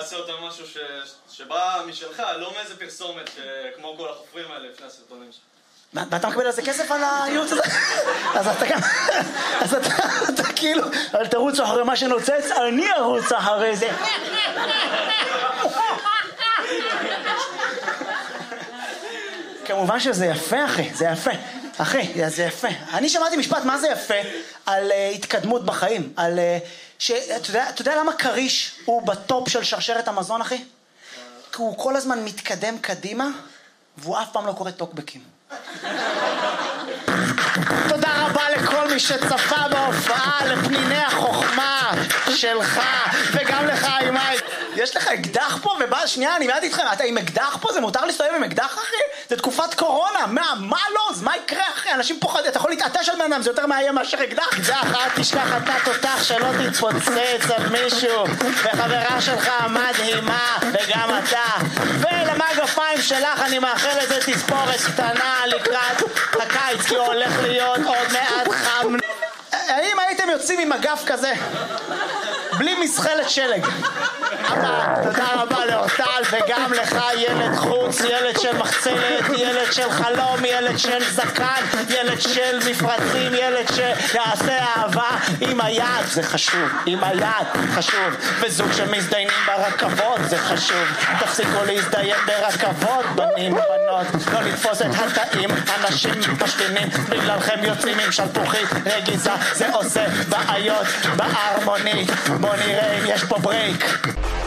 נעשה יותר משהו שבא משלך, לא מאיזה פרסומת כמו כל החופרים האלה לפני הסרטונים שלך. ואתה מקבל על זה כסף על הייעוץ הזה? אז אתה גם... אז אתה כאילו... אל תרוץ אחרי מה שנוצץ, אני ארוץ אחרי זה. כמובן שזה יפה, אחי, זה יפה. אחי, זה יפה. אני שמעתי משפט, מה זה יפה? על התקדמות בחיים. על... אתה יודע למה קריש הוא בטופ של שרשרת המזון, אחי? כי הוא כל הזמן מתקדם קדימה, והוא אף פעם לא קורא טוקבקים. תודה רבה לכל מי שצפה בהופעה, לפניני החוכמה שלך, וגם לך, אימאי. יש לך אקדח פה, ובא, שנייה, אני מעט איתכם, אתה עם אקדח פה? זה מותר להסתובב עם אקדח, אחי? זה תקופת קורונה, מה לא? אז מה יקרה, אחי? אנשים פוחדים, אתה יכול להתעטש על בן אדם, זה יותר מאיים מאשר אקדח. אקדח, אל תשכח אתה תותח שלא תתפוצץ על מישהו, וחברה שלך מדהימה, וגם אתה. ולמגפיים שלך אני מאחל לזה תספורת קטנה לקראת הקיץ, כי הוא הולך להיות עוד מעט חם. האם הייתם יוצאים עם אגף כזה? בלי מסחלת שלג. אבא, תודה רבה לאורטל, וגם לך ילד חוץ, ילד של מחצלת, ילד של חלום, ילד של זקן, ילד של מפרצים, ילד שיעשה אהבה עם היד, זה חשוב, עם היד, חשוב. וזוג שמזדיינים ברכבות, זה חשוב. תפסיקו להזדיין ברכבות, בנים ובנות, לא לתפוס את התאים, אנשים משתינים, בגללכם יוצאים עם שלפוחית רגיזה, זה עושה בעיות בהרמונית. בוא נראה אם יש פה ברייק.